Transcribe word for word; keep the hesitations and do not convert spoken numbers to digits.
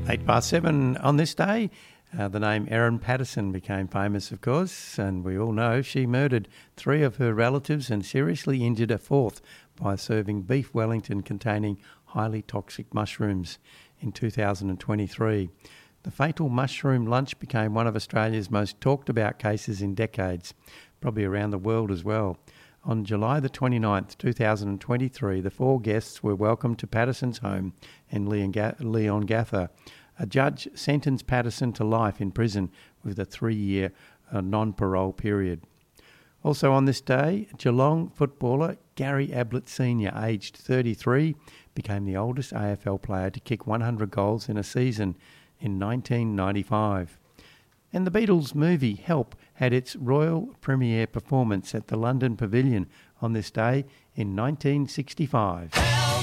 Eight past seven on this day. Uh, the name Erin Patterson became famous, of course, and we all know she murdered three of her relatives and seriously injured a fourth by serving beef Wellington containing highly toxic mushrooms in two thousand twenty-three. The fatal mushroom lunch became one of Australia's most talked about cases in decades, probably around the world as well. On July the twenty-ninth, two thousand twenty-three, the four guests were welcomed to Patterson's home in Leongatha. A judge sentenced Patterson to life in prison with a three-year uh, non-parole period. Also on this day, Geelong footballer Gary Ablett Senior, aged thirty-three, became the oldest A F L player to kick one hundred goals in a season in nineteen ninety-five. And the Beatles movie Help had its royal premiere performance at the London Pavilion on this day in nineteen sixty-five.